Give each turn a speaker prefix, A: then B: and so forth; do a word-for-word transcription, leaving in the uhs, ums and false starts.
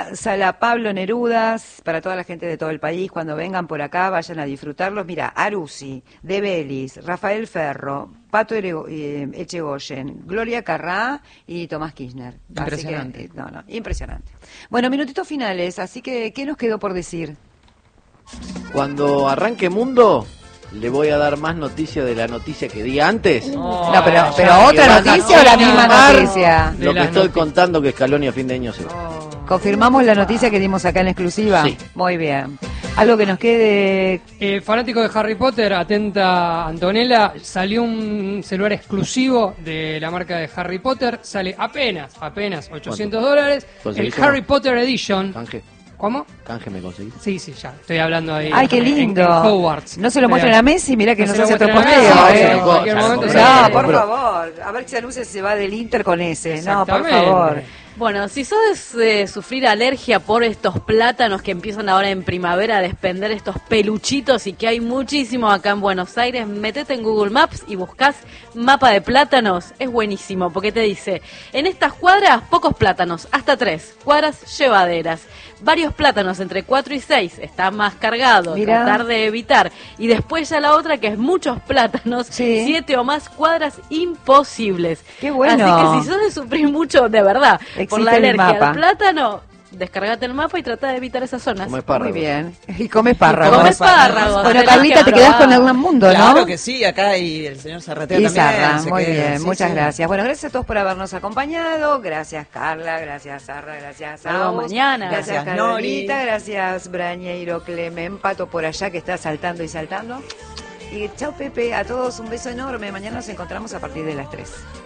A: Sala Pablo Nerudas, para toda la gente de todo el país, cuando vengan por acá, vayan a disfrutarlos. Mira, Arusi, De Belis, Rafael Ferro, Pato Ere- eh, Echegoyen, Gloria Carrá y Tomás Kirchner.
B: Impresionante.
A: Así que, no, no, impresionante. Bueno, minutitos finales, así que, ¿qué nos quedó por decir?
C: Cuando arranque Mundo, le voy a dar más noticia de la noticia que di antes.
A: No, pero,
B: ya,
A: pero
B: ya,
A: otra
C: que van a
A: noticia o la misma
C: confirmar
A: noticia.
C: Lo
B: De
C: que
B: las
C: estoy
B: noticias.
C: contando que Scaloni a fin de año se va.
A: ¿Confirmamos la noticia que dimos acá en exclusiva?
C: Sí.
A: Muy bien. Algo que nos quede...
B: Eh, fanático de Harry Potter, atenta Antonella, salió un celular exclusivo de la marca de Harry Potter, sale apenas, apenas ochocientos dólares, el
C: ¿Conseguiste
B: Harry
C: uno?
B: Potter Edition.
C: Canje,
B: ¿Cómo?
C: canje me conseguiste.
B: Sí, sí, ya, estoy hablando ahí.
A: ¡Ay, qué
B: en- en-
A: lindo!
B: en Hogwarts.
A: No se lo
B: Estoy
A: muestran a Messi, mirá que
B: No
A: nos
B: se lo
A: hace otro
B: muestran a
A: posteo.
B: Messi,
A: ¿eh?
B: en cualquier
C: Ya lo
B: momento
C: compré.
B: se
A: No,
B: lo
A: por
C: Pero-
A: favor. A ver si anuncia si se va del Inter con ese. No, por
B: Exactamente.
A: favor.
D: Bueno, si sos de sufrir alergia por estos plátanos que empiezan ahora en primavera a desprender estos peluchitos y que hay muchísimos acá en Buenos Aires, metete en Google Maps y buscás mapa de plátanos. Es buenísimo porque te dice, en estas cuadras pocos plátanos, hasta tres, cuadras llevaderas. Varios plátanos entre cuatro y seis, está más cargado,
A: Mirá.
D: tratar de evitar. Y después ya la otra que es muchos plátanos,
A: Sí.
D: siete o más cuadras imposibles.
A: Qué bueno.
D: Así que si sos de sufrir mucho, de verdad, por
A: Existe
D: la
A: el
D: alergia
A: mapa.
D: al plátano, descargate el mapa y trata de evitar esas zonas.
C: Como espárragos.
A: Muy bien. Y come espárragos.
D: Come espárragos.
A: Bueno,
D: tenés
A: Carlita,
D: que
A: te quedás
D: probar.
A: con algún mundo, ¿no?
E: Claro que sí, acá y el señor Zarratea
A: Y
E: también.
A: Sarra,
E: se
A: muy
E: queda,
A: bien,
E: sí,
A: muchas
E: sí.
A: gracias. Bueno, gracias a todos por habernos acompañado. Gracias, Carla, gracias, Sarra, gracias,
D: Nos vemos
A: Agus.
D: mañana.
A: Gracias,
E: Gracias,
A: Carolita,
E: Nori.
A: gracias, Brañeiro, Clemen, Pato por allá que está saltando y saltando. Y chao, Pepe, a todos un beso enorme. Mañana nos encontramos a partir de las tres.